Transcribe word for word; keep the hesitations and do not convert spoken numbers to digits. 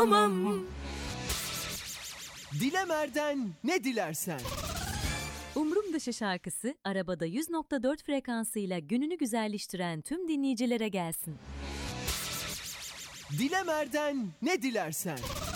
Tamam. Dilemer'den ne dilersen. Umrum Dışı şarkısı arabada yüz nokta dört frekansıyla gününü güzelleştiren tüm dinleyicilere gelsin. Dilemer'den ne dilersen.